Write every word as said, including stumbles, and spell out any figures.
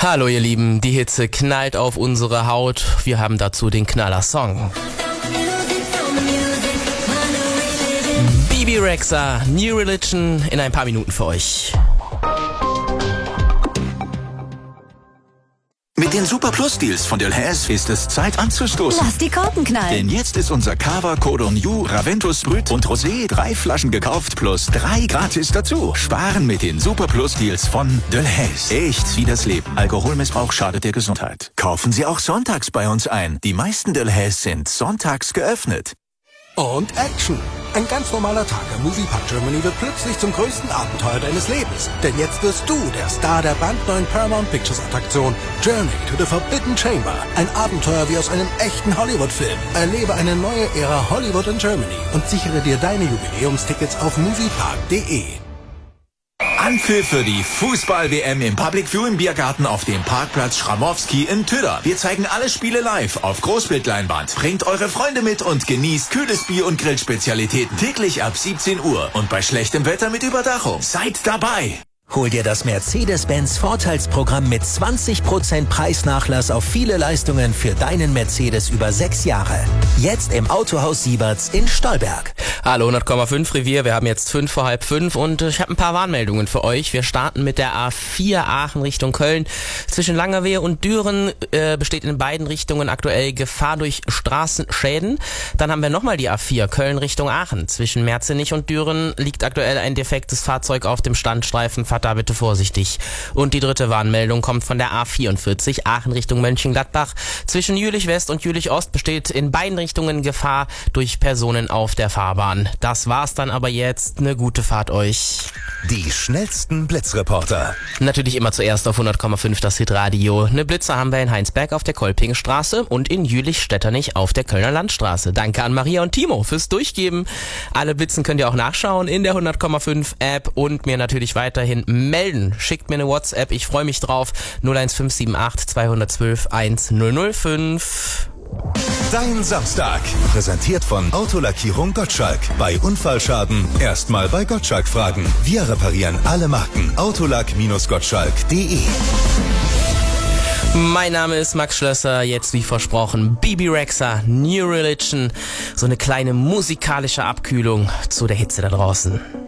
Hallo ihr Lieben, die Hitze knallt auf unsere Haut. Wir haben dazu den Knaller-Song. Bebe Rexha, New Religion in ein paar Minuten für euch. Mit den Super Plus Deals von Delhaize ist es Zeit anzustoßen. Lass die Korken knallen. Denn jetzt ist unser Cava, Cordon New, Raventus Brut und Rosé drei Flaschen gekauft plus drei gratis dazu. Sparen mit den Super Plus Deals von Delhaize. Echt wie das Leben. Alkoholmissbrauch schadet der Gesundheit. Kaufen Sie auch sonntags bei uns ein. Die meisten Delhaize sind sonntags geöffnet. Und Action! Ein ganz normaler Tag im Moviepark Germany wird plötzlich zum größten Abenteuer deines Lebens. Denn jetzt wirst du der Star der brandneuen Paramount Pictures Attraktion Journey to the Forbidden Chamber. Ein Abenteuer wie aus einem echten Hollywood-Film. Erlebe eine neue Ära Hollywood in Germany und sichere dir deine Jubiläumstickets auf moviepark punkt de. Anpfiff für die Fußball-W M im Public View im Biergarten auf dem Parkplatz Schramowski in Tüder. Wir zeigen alle Spiele live auf Großbildleinwand. Bringt eure Freunde mit und genießt kühles Bier und Grillspezialitäten täglich ab siebzehn Uhr und bei schlechtem Wetter mit Überdachung. Seid dabei! Hol dir das Mercedes-Benz Vorteilsprogramm mit zwanzig Prozent Preisnachlass auf viele Leistungen für deinen Mercedes über sechs Jahre. Jetzt im Autohaus Sieberts in Stolberg. Hallo, hundert Komma fünf Revier, wir haben jetzt fünf vor halb fünf und ich habe ein paar Warnmeldungen für euch. Wir starten mit der A vier Aachen Richtung Köln. Zwischen Langerwehe und Düren äh, besteht in beiden Richtungen aktuell Gefahr durch Straßenschäden. Dann haben wir nochmal die A vier Köln Richtung Aachen. Zwischen Merzenich und Düren liegt aktuell ein defektes Fahrzeug auf dem Standstreifen. Fahrt da bitte vorsichtig. Und die dritte Warnmeldung kommt von der A vierundvierzig Aachen Richtung Mönchengladbach. Zwischen Jülich West und Jülich Ost besteht in beiden Richtungen Gefahr durch Personen auf der Fahrbahn. Das war's dann aber jetzt. Eine gute Fahrt euch. Die schnellsten Blitzreporter. Natürlich immer zuerst auf hundert Komma fünf das Hitradio. Eine Blitzer haben wir in Heinsberg auf der Kolpingstraße und in Jülich-Stetternich auf der Kölner Landstraße. Danke an Maria und Timo fürs Durchgeben. Alle Blitzen könnt ihr auch nachschauen in der hundert Komma fünf App und mir natürlich weiterhin melden. Schickt mir eine WhatsApp, ich freue mich drauf. null eins fünf sieben acht zwei eins zwei eins null null fünf. Dein Samstag. Präsentiert von Autolackierung Gottschalk. Bei Unfallschaden erstmal bei Gottschalk fragen. Wir reparieren alle Marken. Autolack-Gottschalk punkt de. Mein Name ist Max Schlösser, jetzt wie versprochen Bebe Rexha, New Religion. So eine kleine musikalische Abkühlung zu der Hitze da draußen.